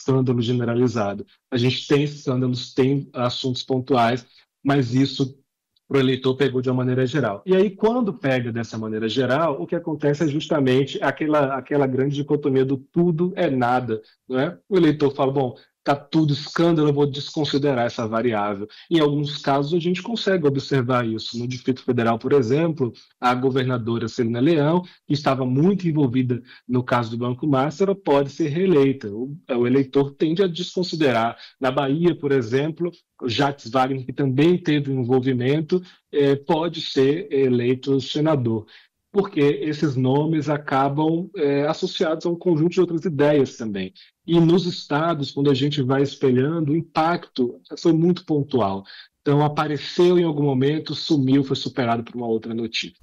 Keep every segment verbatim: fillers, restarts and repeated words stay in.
escândalo generalizado. A gente tem escândalos, tem assuntos pontuais, mas isso para o eleitor pegou de uma maneira geral. E aí, quando pega dessa maneira geral, o que acontece é justamente aquela, aquela grande dicotomia do tudo é nada. Não é? O eleitor fala, bom, está tudo escândalo, eu vou desconsiderar essa variável. Em alguns casos, a gente consegue observar isso. No Distrito Federal, por exemplo, a governadora Celina Leão, que estava muito envolvida no caso do Banco Master, ela pode ser reeleita. O, o eleitor tende a desconsiderar. Na Bahia, por exemplo, o Jacques Wagner, que também teve um envolvimento, eh, pode ser eleito senador, porque esses nomes acabam eh, associados a um conjunto de outras ideias também. E nos estados, quando a gente vai espelhando, o impacto foi muito pontual. Então, apareceu em algum momento, sumiu, foi superado por uma outra notícia.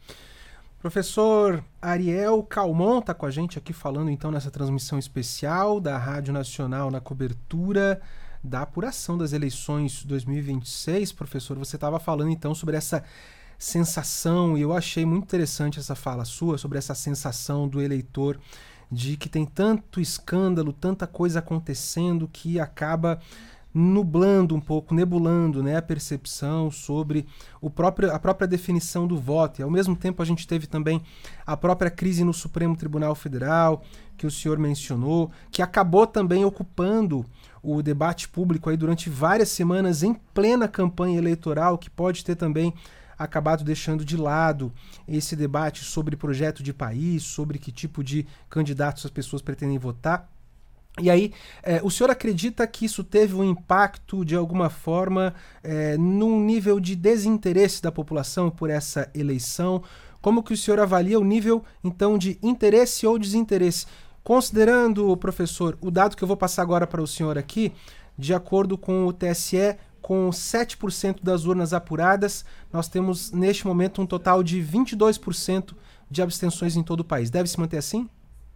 Professor Ariel Calmon está com a gente aqui falando então nessa transmissão especial da Rádio Nacional na cobertura da apuração das eleições dois mil e vinte e seis. Professor, você estava falando então sobre essa sensação, e eu achei muito interessante essa fala sua, sobre essa sensação do eleitor de que tem tanto escândalo, tanta coisa acontecendo que acaba nublando um pouco, nebulando, né, a percepção sobre o próprio, a própria definição do voto. E ao mesmo tempo a gente teve também a própria crise no Supremo Tribunal Federal, que o senhor mencionou, que acabou também ocupando o debate público aí durante várias semanas em plena campanha eleitoral, que pode ter também acabado deixando de lado esse debate sobre projeto de país, sobre que tipo de candidatos as pessoas pretendem votar. E aí, eh, o senhor acredita que isso teve um impacto, de alguma forma, eh, num nível de desinteresse da população por essa eleição? Como que o senhor avalia o nível, então, de interesse ou desinteresse? Considerando, professor, o dado que eu vou passar agora para o senhor aqui, de acordo com o T S E, com sete por cento das urnas apuradas, nós temos, neste momento, um total de vinte e dois por cento de abstenções em todo o país. Deve se manter assim?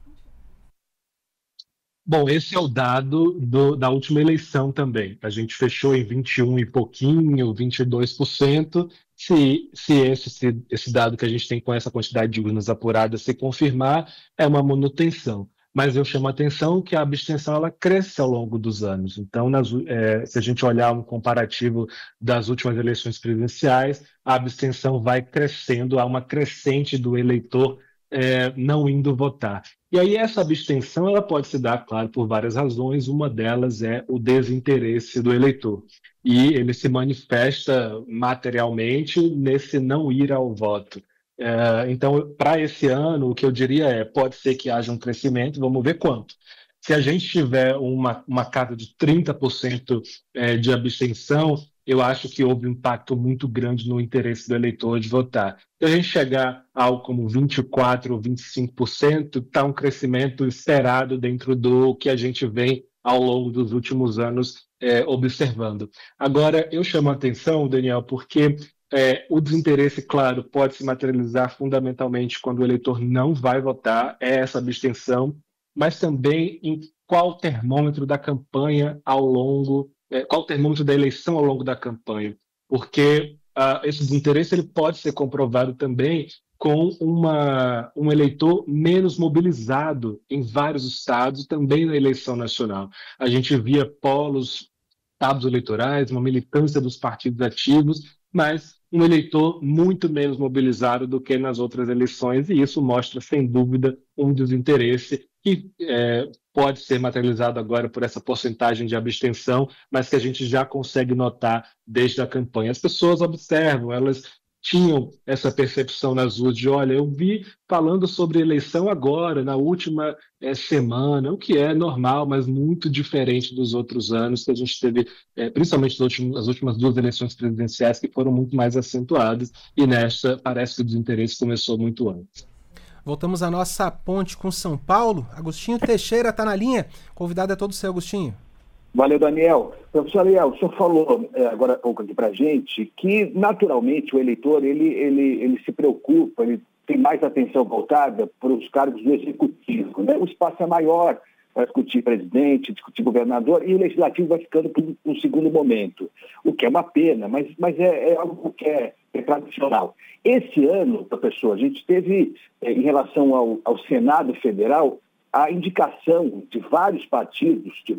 Bom, esse é o dado do, da última eleição também. A gente fechou em vinte e um e pouquinho, vinte e dois por cento. Se, se esse, se esse dado que a gente tem com essa quantidade de urnas apuradas se confirmar, é uma manutenção. Mas eu chamo a atenção que a abstenção ela cresce ao longo dos anos. Então, nas, é, se a gente olhar um comparativo das últimas eleições presidenciais, a abstenção vai crescendo, há uma crescente do eleitor é, não indo votar. E aí essa abstenção ela pode se dar, claro, por várias razões. Uma delas é o desinteresse do eleitor. E ele se manifesta materialmente nesse não ir ao voto. É, então, para esse ano, o que eu diria é, pode ser que haja um crescimento, vamos ver quanto. Se a gente tiver uma, uma casa de trinta por cento é, de abstenção, eu acho que houve um impacto muito grande no interesse do eleitor de votar. Se a gente chegar a algo como vinte e quatro por cento ou vinte e cinco por cento, está um crescimento esperado dentro do que a gente vem ao longo dos últimos anos é, observando. Agora, eu chamo a atenção, Daniel, porque é, o desinteresse, claro, pode se materializar fundamentalmente quando o eleitor não vai votar, é essa abstenção, mas também em qual termômetro da campanha ao longo, é, qual termômetro da eleição ao longo da campanha, porque uh, esse desinteresse ele pode ser comprovado também com uma, um eleitor menos mobilizado em vários estados, também na eleição nacional. A gente via polos, cabos eleitorais, uma militância dos partidos ativos, mas um eleitor muito menos mobilizado do que nas outras eleições, e isso mostra, sem dúvida, um desinteresse que é, pode ser materializado agora por essa porcentagem de abstenção, mas que a gente já consegue notar desde a campanha. As pessoas observam, elas tinham essa percepção nas ruas de, olha, eu vi falando sobre eleição agora, na última é, semana, o que é normal, mas muito diferente dos outros anos que a gente teve, é, principalmente as últimas, as últimas duas eleições presidenciais, que foram muito mais acentuadas, e nesta parece que o desinteresse começou muito antes. Voltamos à nossa ponte com São Paulo. Agostinho Teixeira está na linha. Convidado é todo seu, Agostinho. Valeu, Daniel. Professor Ariel, o senhor falou é, agora há pouco aqui para a gente que, naturalmente, o eleitor ele, ele, ele se preocupa, ele tem mais atenção voltada para os cargos do executivo, né? O espaço é maior para discutir presidente, discutir governador, e o legislativo vai ficando para um segundo momento, o que é uma pena, mas, mas é, é algo que é, é tradicional. Esse ano, professor, a gente teve, é, em relação ao, ao Senado Federal, a indicação de vários partidos, de